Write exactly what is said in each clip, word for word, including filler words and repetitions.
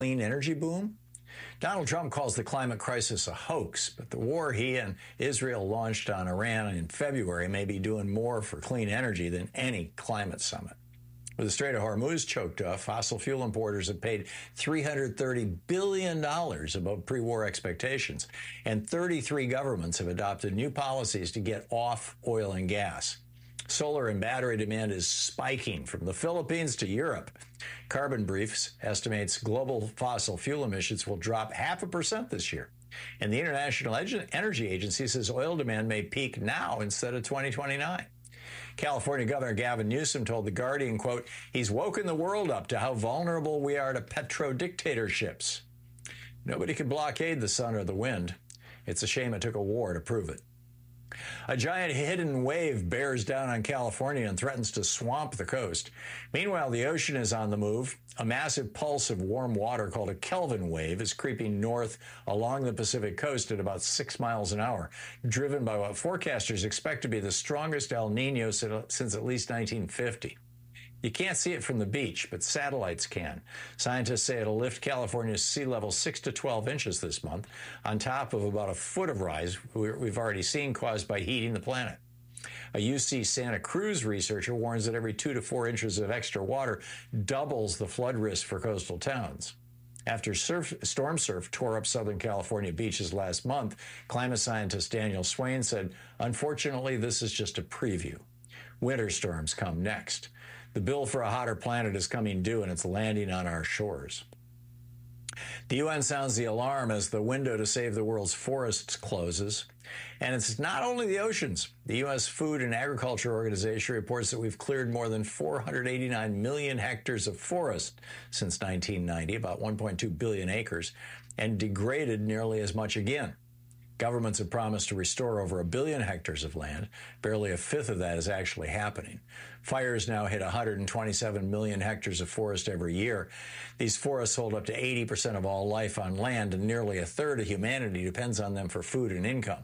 clean energy boom? Donald Trump calls the climate crisis a hoax, but the war he and Israel launched on Iran in February may be doing more for clean energy than any climate summit. With the Strait of Hormuz choked off, fossil fuel importers have paid three hundred thirty billion dollars above pre-war expectations, and thirty-three governments have adopted new policies to get off oil and gas. Solar and battery demand is spiking from the Philippines to Europe. Carbon Briefs estimates global fossil fuel emissions will drop half a percent this year. And the International Energy Agency says oil demand may peak now instead of twenty twenty-nine. California Governor Gavin Newsom told The Guardian, quote, he's woken the world up to how vulnerable we are to petro-dictatorships. Nobody can blockade the sun or the wind. It's a shame it took a war to prove it. A giant hidden wave bears down on California and threatens to swamp the coast. Meanwhile, the ocean is on the move. A massive pulse of warm water called a Kelvin wave is creeping north along the Pacific coast at about six miles an hour, driven by what forecasters expect to be the strongest El Nino since at least nineteen fifty. You can't see it from the beach, but satellites can. Scientists say it'll lift California's sea level six to twelve inches this month, on top of about a foot of rise we've already seen caused by heating the planet. A U C Santa Cruz researcher warns that every two to four inches of extra water doubles the flood risk for coastal towns. After surf, storm surf tore up Southern California beaches last month, climate scientist Daniel Swain said, unfortunately, this is just a preview. Winter storms come next. The bill for a hotter planet is coming due, and it's landing on our shores. The U N sounds the alarm as the window to save the world's forests closes. And it's not only the oceans. The U S Food and Agriculture Organization reports that we've cleared more than four hundred eighty-nine million hectares of forest since nineteen ninety, about one point two billion acres, and degraded nearly as much again. Governments have promised to restore over a billion hectares of land. Barely a fifth of that is actually happening. Fires now hit one hundred twenty-seven million hectares of forest every year. These forests hold up to eighty percent of all life on land, and nearly a third of humanity depends on them for food and income.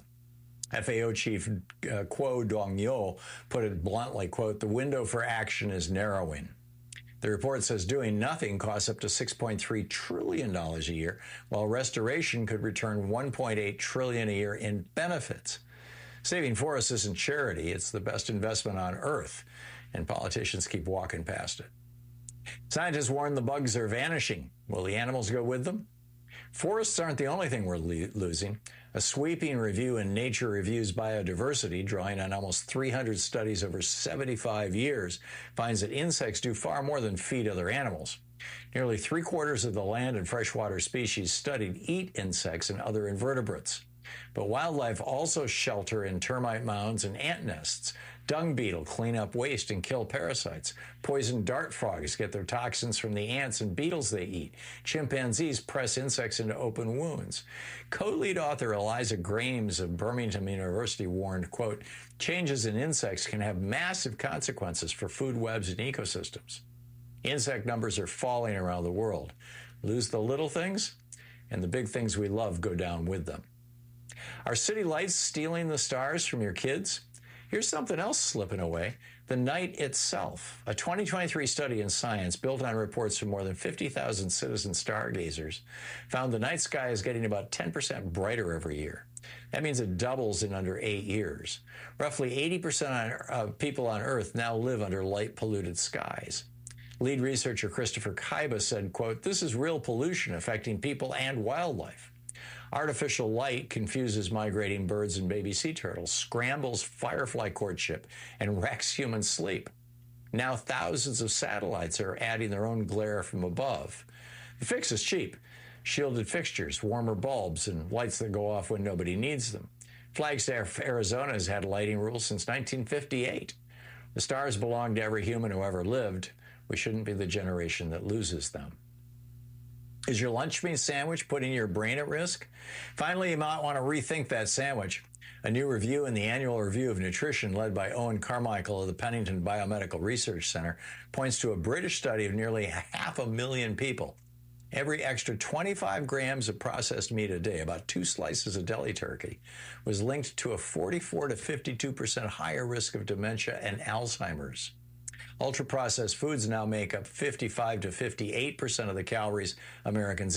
F A O Chief uh, Kuo Dong-yo put it bluntly, quote, the window for action is narrowing. The report says doing nothing costs up to six point three trillion dollars a year, while restoration could return one point eight trillion dollars a year in benefits. Saving forests isn't charity. It's the best investment on Earth, and politicians keep walking past it. Scientists warn the bugs are vanishing. Will the animals go with them? Forests aren't the only thing we're lo- losing. A sweeping review in Nature Reviews Biodiversity, drawing on almost three hundred studies over seventy-five years, finds that insects do far more than feed other animals. Nearly three quarters of the land and freshwater species studied eat insects and other invertebrates. But wildlife also shelter in termite mounds and ant nests. Dung beetle clean up waste and kill parasites. Poison dart frogs get their toxins from the ants and beetles they eat. Chimpanzees press insects into open wounds. Co-lead author Eliza Grames of Birmingham University warned, quote, changes in insects can have massive consequences for food webs and ecosystems. Insect numbers are falling around the world. Lose the little things, and the big things we love go down with them. Are city lights stealing the stars from your kids? Here's something else slipping away, the night itself. A twenty twenty-three study in Science, built on reports from more than fifty thousand citizen stargazers, found the night sky is getting about ten percent brighter every year. That means it doubles in under eight years. Roughly eighty percent of people on Earth now live under light-polluted skies. Lead researcher Christopher Kaiba said, quote, this is real pollution affecting people and wildlife. Artificial light confuses migrating birds and baby sea turtles, scrambles firefly courtship, and wrecks human sleep. Now thousands of satellites are adding their own glare from above. The fix is cheap. Shielded fixtures, warmer bulbs, and lights that go off when nobody needs them. Flagstaff, Arizona has had lighting rules since nineteen fifty-eight. The stars belong to every human who ever lived. We shouldn't be the generation that loses them. Is your lunch meat sandwich putting your brain at risk? Finally, you might want to rethink that sandwich. A new review in the Annual Review of Nutrition, led by Owen Carmichael of the Pennington Biomedical Research Center, points to a British study of nearly half a million people. Every extra twenty-five grams of processed meat a day, about two slices of deli turkey, was linked to a forty-four to fifty-two percent higher risk of dementia and Alzheimer's. Ultra-processed foods now make up fifty-five to fifty-eight percent of the calories Americans